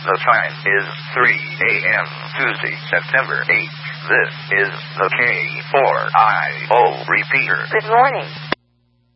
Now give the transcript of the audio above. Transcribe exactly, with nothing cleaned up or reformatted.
The time is three a.m. Tuesday, September eighth. This is the K four I O repeater. Good morning.